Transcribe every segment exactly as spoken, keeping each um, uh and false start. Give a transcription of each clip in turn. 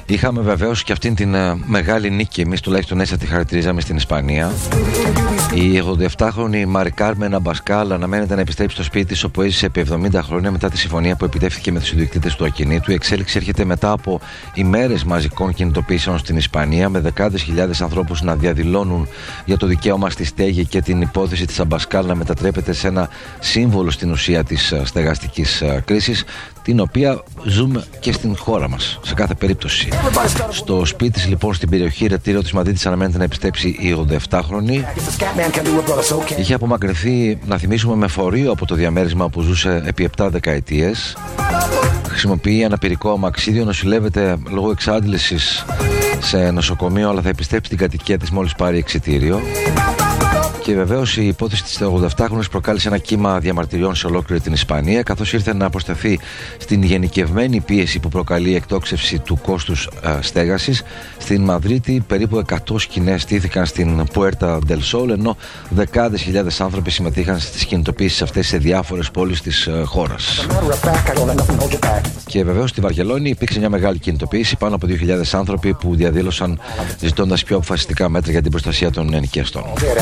Είχαμε βεβαίως και αυτήν την uh, μεγάλη νίκη, εμείς τουλάχιστον έτσι τη χαρακτηρίζαμε στην Ισπανία. Η ογδόντα επτάχρονη Μαρι Κάρμεν Αμπασκάλ αναμένεται να επιστρέψει στο σπίτι της, όπου έζησε επί εβδομήντα χρόνια μετά τη συμφωνία που επιτεύχθηκε με τους ιδιοκτήτες του ακινήτου. Η εξέλιξη έρχεται μετά από ημέρες μαζικών κινητοποιήσεων στην Ισπανία, με δεκάδες χιλιάδες ανθρώπους να διαδηλώνουν για το δικαίωμα στη στέγη και την υπόθεση της Αμπασκάλ να μετατρέπεται σε ένα σύμβολο στην ουσία της στεγαστικής κρίσης, την οποία ζούμε και στην χώρα μας σε κάθε περίπτωση. Στο σπίτι της λοιπόν στην περιοχή Ρετήριο της Μαδρίτης αναμένεται να επιστρέψει η ογδόντα επτάχρονη. Είχε απομακρυνθεί, να θυμίσουμε, με φορείο από το διαμέρισμα που ζούσε επί επτά δεκαετίες. Χρησιμοποιεί αναπηρικό αμαξίδιο, νοσηλεύεται λόγω εξάντλησης σε νοσοκομείο, αλλά θα επιστρέψει στην κατοικία της μόλις πάρει εξιτήριο. Και βεβαίως η υπόθεση της ογδόντα επτάχρονης προκάλεσε ένα κύμα διαμαρτυριών σε ολόκληρη την Ισπανία, καθώς ήρθε να αποσταθεί στην γενικευμένη πίεση που προκαλεί η εκτόξευση του κόστους α, στέγασης. Στην Μαδρίτη περίπου εκατό σκηνές στήθηκαν στην Puerta del Sol, ενώ δεκάδες χιλιάδες άνθρωποι συμμετείχαν στις κινητοποιήσεις αυτές σε διάφορες πόλεις της α, χώρας. Και βεβαίως στη Βαρκελόνη υπήρξε μια μεγάλη κινητοποίηση, πάνω από δύο χιλιάδες άνθρωποι που διαδήλωσαν ζητώντας πιο αποφασιστικά μέτρα για την προστασία των ενοικιαστών.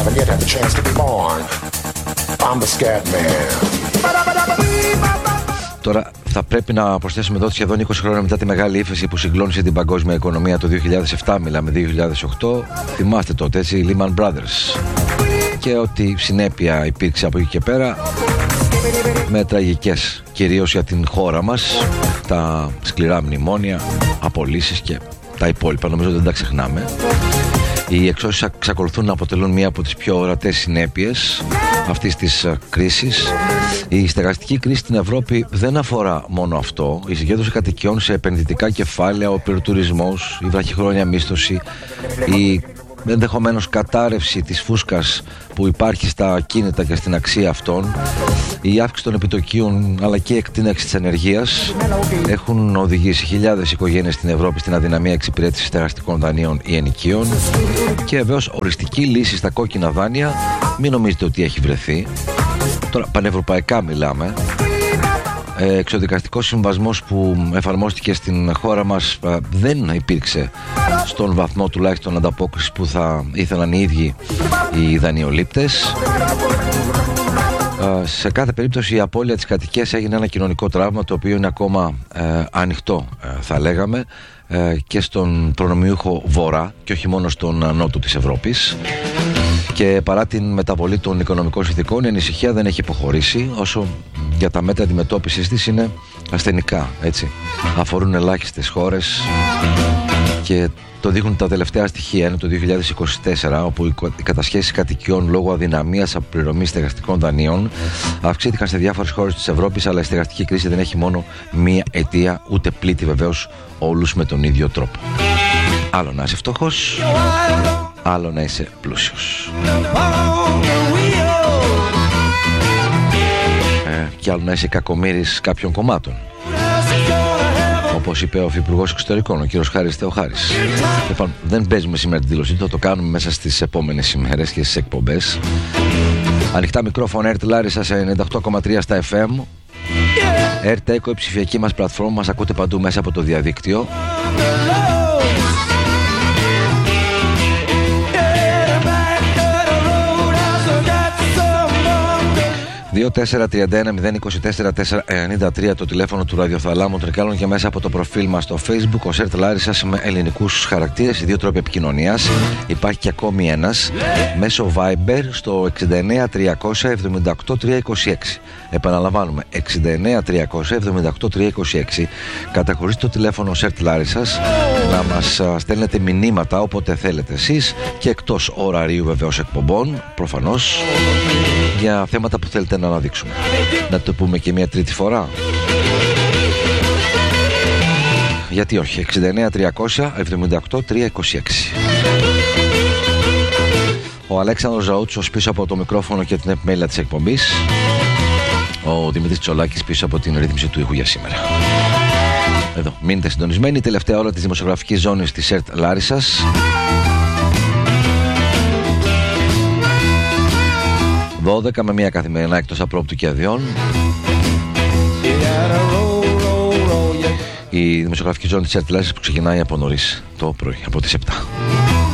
Τώρα θα πρέπει να προσθέσουμε εδώ ότι σχεδόν είκοσι χρόνια μετά τη μεγάλη ύφεση που συγκλώνησε την παγκόσμια οικονομία το δύο χιλιάδες επτά, μιλάμε δύο χιλιάδες οκτώ, θυμάστε τότε έτσι, Lehman Brothers, και ό,τι συνέπεια υπήρξε από εκεί και πέρα, με τραγικές κυρίως για την χώρα μας, τα σκληρά μνημόνια, απολύσεις και τα υπόλοιπα, νομίζω ότι δεν τα ξεχνάμε. Οι εξώσεις εξακολουθούν να αποτελούν μία από τις πιο ορατές συνέπειες αυτής της κρίσης. Η στεγαστική κρίση στην Ευρώπη δεν αφορά μόνο αυτό. Η συγκέντρωση κατοικιών σε επενδυτικά κεφάλαια, ο υπερτουρισμός, η βραχυχρόνια μίσθωση, η ενδεχομένως κατάρρευση της φούσκας που υπάρχει στα ακίνητα και στην αξία αυτών, η αύξηση των επιτοκίων αλλά και η εκτείναξη της ανεργίας έχουν οδηγήσει χιλιάδες οικογένειες στην Ευρώπη στην αδυναμία εξυπηρέτησης στεγαστικών δανείων ή ενοικίων. Και βεβαίως οριστική λύση στα κόκκινα δάνεια μην νομίζετε ότι έχει βρεθεί. Τώρα πανευρωπαϊκά μιλάμε. Εξοδικαστικός συμβασμός που εφαρμόστηκε στην χώρα μας δεν υπήρξε στον βαθμό τουλάχιστον ανταπόκρισης που θα ήθελαν οι ίδιοι οι δανειολήπτες. Σε κάθε περίπτωση η απώλεια της κατοικίας έγινε ένα κοινωνικό τραύμα, το οποίο είναι ακόμα ε, ανοιχτό ε, θα λέγαμε ε, και στον προνομιούχο Βορρά και όχι μόνο στον νότο της Ευρώπης. Και παρά την μεταβολή των οικονομικών συνθηκών, η ανησυχία δεν έχει υποχωρήσει, όσο για τα μέτρα αντιμετώπισης της είναι ασθενικά, έτσι. Αφορούν ελάχιστες χώρες και το δείχνουν τα τελευταία στοιχεία. Είναι το δύο χιλιάδες είκοσι τέσσερα, όπου οι κατασχέσεις κατοικιών λόγω αδυναμίας αποπληρωμής στεγαστικών δανείων αυξήθηκαν σε διάφορες χώρες της Ευρώπης, αλλά η στεγαστική κρίση δεν έχει μόνο μία αιτία, ούτε πλήττει βεβαίως όλους με τον ίδιο τρόπο. Άλλο να είσαι φτωχός, άλλο να είσαι πλούσιος. Ε, και άλλο να είσαι κακομοίρης κάποιων κομμάτων, όπως είπε ο Υφυπουργός Εξωτερικών, ο κύριος Χάρης Θεοχάρης. Λοιπόν, δεν παίζουμε σήμερα την δήλωσή του, θα το κάνουμε μέσα στις επόμενες ημέρες και στις εκπομπές. Ανοιχτά μικρόφωνα Air Larissa σε ενενήντα οκτώ κόμμα τρία στα εφ εμ. Air Teco, η ψηφιακή μας πλατφόρμα, μας ακούτε παντού μέσα από το διαδίκτυο. δύο τέσσερα τρία ένα μηδέν δύο τέσσερα τέσσερα εννιά τρία το τηλέφωνο του ραδιοθαλάμου Τρικάλων και μέσα από το προφίλ μας στο Facebook, ο Σερτ Λάρισας με ελληνικούς χαρακτήρες, οι δύο τρόποι επικοινωνίας. Υπάρχει και ακόμη ένας μέσω Viber στο εξήντα εννέα τριακόσια εβδομήντα οκτώ τριακόσια είκοσι έξι. Επαναλαμβάνουμε, εξήντα εννέα τριακόσια εβδομήντα οκτώ τριακόσια είκοσι έξι. Καταχωρήστε το τηλέφωνο Σερτ Λάρισας να μας στέλνετε μηνύματα όποτε θέλετε εσείς και εκτός ωραρίου βεβαίως εκπομπών, προφανώς, για θέματα που θέλετε να αναδείξουμε. Να το πούμε και μια τρίτη φορά. Γιατί όχι, εξήντα εννέα τριακόσια εβδομήντα οκτώ τριακόσια είκοσι έξι. Ο Αλέξανδρος Ζαούτσος πίσω από το μικρόφωνο και την επιμέλεια της εκπομπής. Ο Δημήτρης Τσολάκης πίσω από την ρύθμιση του ήχου για σήμερα. Εδώ, μείνετε συντονισμένοι. Τελευταία ώρα της δημοσιογραφικής ζώνης της Σερτ Λάρισας. δώδεκα με μία καθημερινά εκτός απρόπτου και αδειών. η δημοσιογραφική ζώνη της Αρτιλάσης που ξεκινάει από νωρίς το πρωί, από τις επτά.